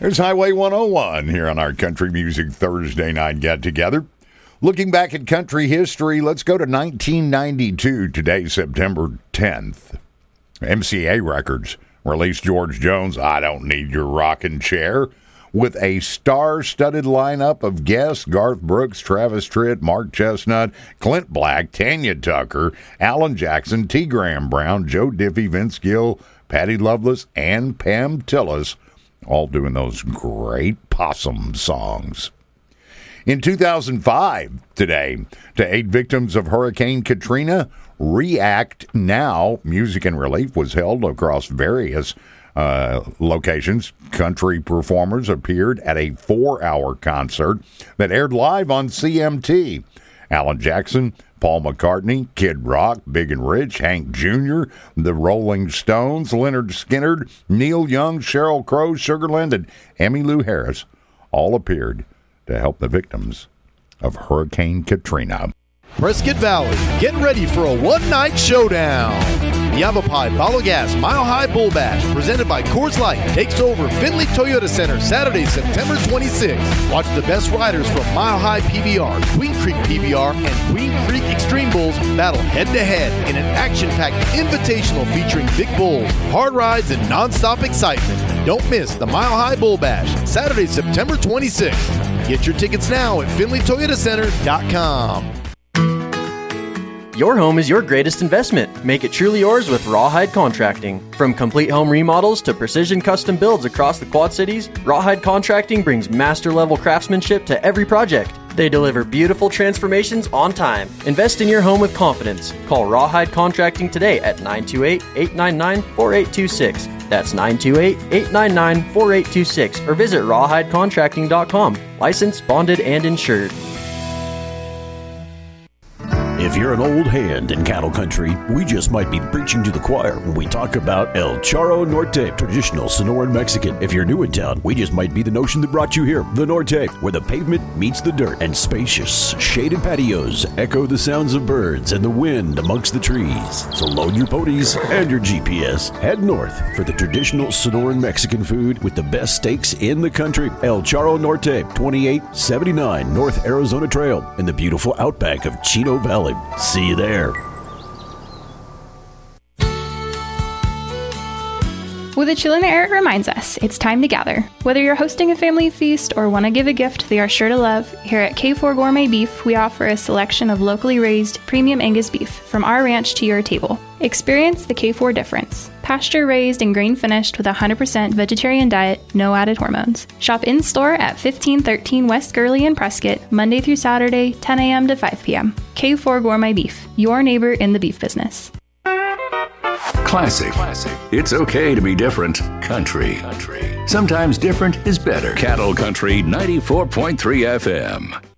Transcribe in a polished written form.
There's Highway 101 here on our Country Music Thursday night get-together. Looking back at country history, let's go to 1992, today, September 10th. MCA Records released George Jones' I Don't Need Your Rockin' Chair, with a star-studded lineup of guests: Garth Brooks, Travis Tritt, Mark Chestnut, Clint Black, Tanya Tucker, Alan Jackson, T. Graham Brown, Joe Diffie, Vince Gill, Patty Loveless, and Pam Tillis, all doing those great possum songs. In 2005, today, to aid victims of Hurricane Katrina, React Now Music and Relief was held across various locations. Country performers appeared at a 4-hour concert that aired live on CMT. Alan Jackson, Paul McCartney, Kid Rock, Big and Rich, Hank Jr., the Rolling Stones, Lynyrd Skynyrd, Neil Young, Sheryl Crow, Sugarland, and Emmylou Harris all appeared to help the victims of Hurricane Katrina. Prescott Valley, get ready for a one-night showdown. The Yavapai Follow Gas Mile High Bull Bash, presented by Coors Light, takes over Findlay Toyota Center Saturday, September 26th. Watch the best riders from Mile High PBR, Queen Creek PBR, and Queen Creek Extreme Bulls battle head-to-head in an action-packed invitational featuring big bulls, hard rides, and non-stop excitement. Don't miss the Mile High Bull Bash, Saturday, September 26th. Get your tickets now at FindlayToyotaCenter.com. Your home is your greatest investment. Make it truly yours with Rawhide Contracting. From complete home remodels to precision custom builds across the Quad Cities, Rawhide Contracting brings master-level craftsmanship to every project. They deliver beautiful transformations on time. Invest in your home with confidence. Call Rawhide Contracting today at 928-899-4826. That's 928-899-4826. Or visit rawhidecontracting.com. Licensed, bonded, and insured. If you're an old hand in cattle country, we just might be preaching to the choir when we talk about El Charro Norte, traditional Sonoran Mexican. If you're new in town, we just might be the notion that brought you here. The Norte, where the pavement meets the dirt, and spacious, shaded patios echo the sounds of birds and the wind amongst the trees. So load your ponies and your GPS. Head north for the traditional Sonoran Mexican food with the best steaks in the country. El Charro Norte, 2879 North Arizona Trail in the beautiful outback of Chino Valley. See you there. Well, the chill in the air reminds us it's time to gather. Whether you're hosting a family feast or want to give a gift they are sure to love, here at K4 Gourmet Beef, we offer a selection of locally raised premium Angus beef from our ranch to your table. Experience the K4 difference. Pasture raised and grain finished with a 100% vegetarian diet, no added hormones. Shop in store at 1513 West Gurley in Prescott, Monday through Saturday, 10 a.m. to 5 p.m. K4 Gourmet Beef, your neighbor in the beef business. Classic. It's okay to be different. Country. Sometimes different is better. Cattle Country 94.3 FM.